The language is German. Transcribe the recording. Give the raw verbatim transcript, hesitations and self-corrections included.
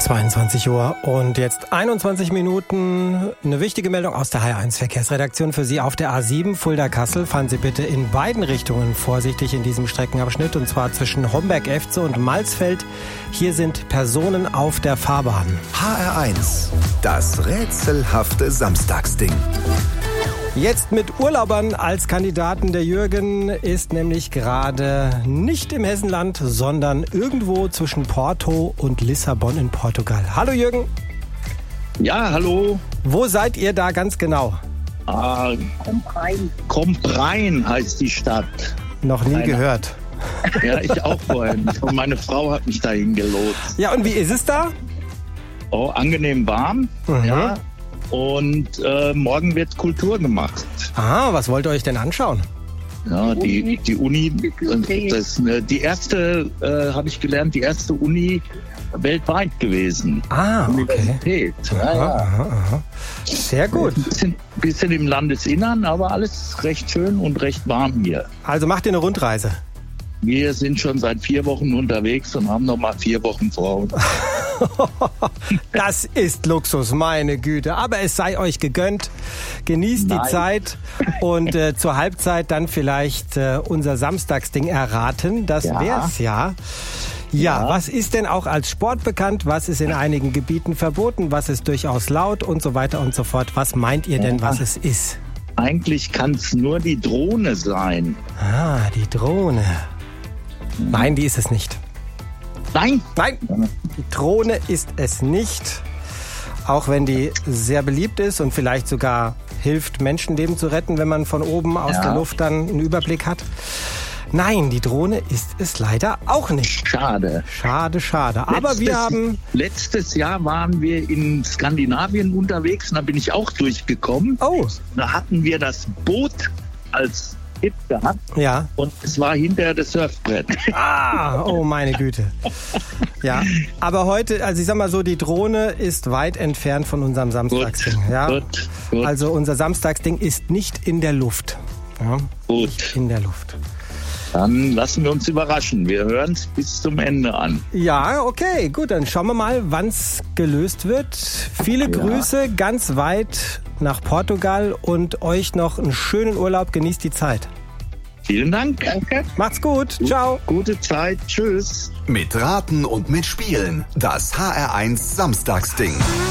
zweiundzwanzig Uhr und jetzt einundzwanzig Minuten. Eine wichtige Meldung aus der H R eins Verkehrsredaktion für Sie auf der A sieben Fulda-Kassel. Fahren Sie bitte in beiden Richtungen vorsichtig in diesem Streckenabschnitt, und zwar zwischen Homberg-Efze und Malsfeld. Hier sind Personen auf der Fahrbahn. H R eins, das rätselhafte Samstagsding. Jetzt mit Urlaubern als Kandidaten. Der Jürgen ist nämlich gerade nicht im Hessenland, sondern irgendwo zwischen Porto und Lissabon in Portugal. Hallo Jürgen. Ja, hallo. Wo seid ihr da ganz genau? Ah, Comprein. Comprein heißt die Stadt. Noch nie Eine. gehört. Ja, ich auch vorhin. Und meine Frau hat mich dahin gelotst. Ja, und wie ist es da? Oh, angenehm warm. Mhm. Ja. Und äh, morgen wird Kultur gemacht. Aha, was wollt ihr euch denn anschauen? Ja, die, die Uni, das, die erste, äh, habe ich gelernt, die erste Uni weltweit gewesen. Ah, okay. Universität. Ja, Aha, ja. aha, aha. Sehr gut. Ein bisschen, bisschen im Landesinnern, aber alles recht schön und recht warm hier. Also macht ihr eine Rundreise? Wir sind schon seit vier Wochen unterwegs und haben noch mal vier Wochen vor uns. Das ist Luxus, meine Güte. Aber es sei euch gegönnt. Genießt Nein. die Zeit und äh, zur Halbzeit dann vielleicht äh, unser Samstagsding erraten. Das Ja. wär's ja. Ja, Ja. was ist denn auch als Sport bekannt? Was ist in einigen Gebieten verboten? Was ist durchaus laut und so weiter und so fort? Was meint ihr denn, was es ist? Eigentlich kann es nur die Drohne sein. Ah, die Drohne. Nein, die ist es nicht. Nein? Nein, die Drohne ist es nicht. Auch wenn die sehr beliebt ist und vielleicht sogar hilft, Menschenleben zu retten, wenn man von oben aus Ja. der Luft dann einen Überblick hat. Nein, die Drohne ist es leider auch nicht. Schade. Schade, schade. Aber Letztes, wir haben... Letztes Jahr waren wir in Skandinavien unterwegs und da bin ich auch durchgekommen. Oh, Da hatten wir das Boot als Tipp gehabt ja. und es war hinterher das Surfbrett. Ah, oh meine Güte. Ja, aber heute, also ich sag mal so, die Drohne ist weit entfernt von unserem Samstagsding. Ja? gut, gut. Also unser Samstagsding ist nicht in der Luft. Ja? Gut, In der Luft. dann lassen wir uns überraschen. Wir hören es bis zum Ende an. Ja, okay, gut, dann schauen wir mal, wann's gelöst wird. Viele Ja. Grüße ganz weit nach Portugal und euch noch einen schönen Urlaub. Genießt die Zeit. Vielen Dank. Danke. Macht's gut. Ciao. Gute Zeit. Tschüss. Mit Raten und mit Spielen. Das H R eins Samstagsding.